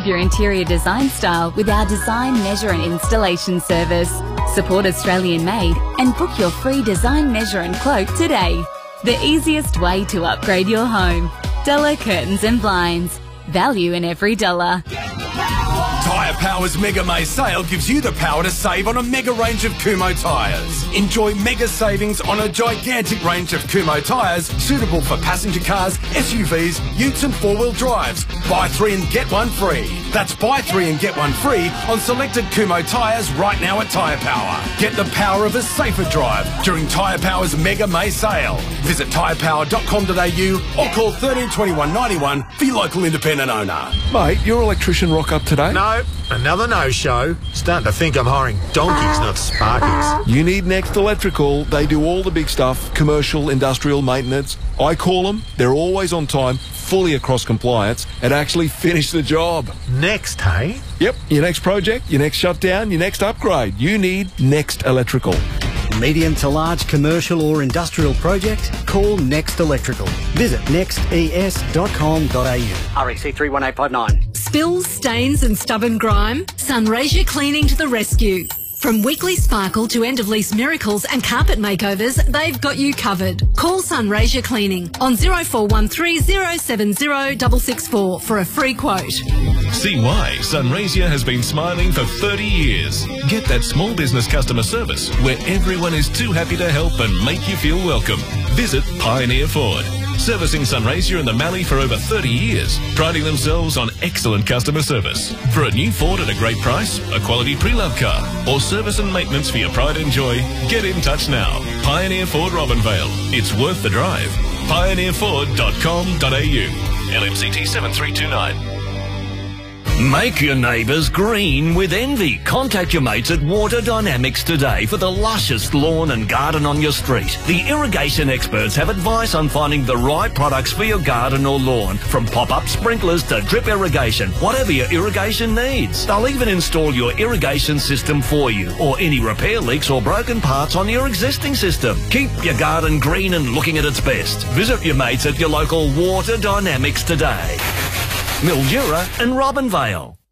Achieve your interior design style with our design, measure and installation service. Support Australian made and book your free design, measure and quote today. The easiest way to upgrade your home. Della Curtains and Blinds. Value in every dollar. Tyre Power's Mega May sale gives you the power to save on a mega range of Kumho tyres. Enjoy mega savings on a gigantic range of Kumho tyres suitable for passenger cars, SUVs, utes and four-wheel drives. Buy 3 and get 1 free. That's buy 3 and get 1 free on selected Kumho tyres right now at Tyre Power. Get the power of a safer drive during Tyre Power's Mega May sale. Visit tyrepower.com.au or call 13 21 91 for your local independent owner. Mate, your electrician rock up today? No, another no-show. Starting to think I'm hiring donkeys, not sparkies. You need Next Electrical. They do all the big stuff, commercial, industrial maintenance. I call them. They're always on time, fully across compliance, and actually finish the job. Next, hey? Yep, your next project, your next shutdown, your next upgrade. You need Next Electrical. Medium to large commercial or industrial project? Call Next Electrical. Visit nextes.com.au. REC 31859. Spills, stains and stubborn grime? Sunraysia Cleaning to the rescue. From weekly sparkle to end-of-lease miracles and carpet makeovers, they've got you covered. Call Sunraysia Cleaning on 0413 070 664 for a free quote. See why Sunraysia has been smiling for 30 years. Get that small business customer service where everyone is too happy to help and make you feel welcome. Visit Pioneer Ford. Servicing Sunraysia in the Mallee for over 30 years, priding themselves on excellent customer service. For a new Ford at a great price, a quality pre-loved car, or service and maintenance for your pride and joy, get in touch now. Pioneer Ford Robinvale. It's worth the drive. pioneerford.com.au. LMCT 7329. Make your neighbours green with envy. Contact your mates at Water Dynamics today for the luscious lawn and garden on your street. The irrigation experts have advice on finding the right products for your garden or lawn, from pop-up sprinklers to drip irrigation, whatever your irrigation needs. They'll even install your irrigation system for you, or any repair leaks or broken parts on your existing system. Keep your garden green and looking at its best. Visit your mates at your local Water Dynamics today. Mildura and Robinvale.